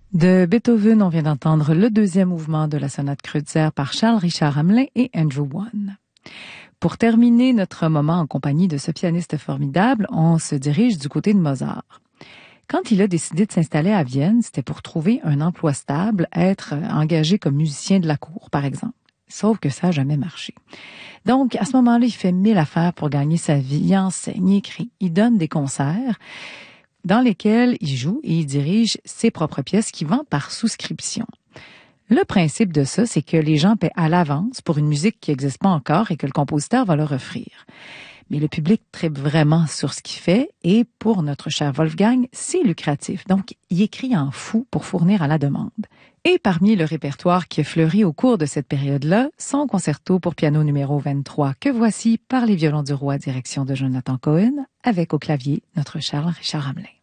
De Beethoven, on vient d'entendre le deuxième mouvement de la sonate Kreutzer par Charles Richard Hamelin et Andrew One. Pour terminer notre moment en compagnie de ce pianiste formidable, on se dirige du côté de Mozart. Quand il a décidé de s'installer à Vienne, c'était pour trouver un emploi stable, être engagé comme musicien de la cour, par exemple. Sauf que ça n'a jamais marché. Donc, à ce moment-là, il fait 1000 affaires pour gagner sa vie. Il enseigne, il écrit, il donne des concerts dans lesquels il joue et il dirige ses propres pièces qu'il vend par souscription. Le principe de ça, c'est que les gens paient à l'avance pour une musique qui n'existe pas encore et que le compositeur va leur offrir. Mais le public tripe vraiment sur ce qu'il fait et pour notre cher Wolfgang, c'est lucratif. Donc, il écrit en fou pour fournir à la demande. Et parmi le répertoire qui a fleuri au cours de cette période-là, son concerto pour piano numéro 23 que voici par les violons du roi, direction de Jonathan Cohen, avec au clavier notre Charles Richard Hamelin.